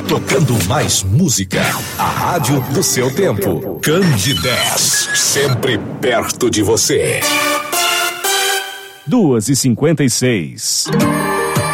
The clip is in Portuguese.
tocando mais música. A rádio do seu tempo. Candidez, sempre perto de você. 2h56.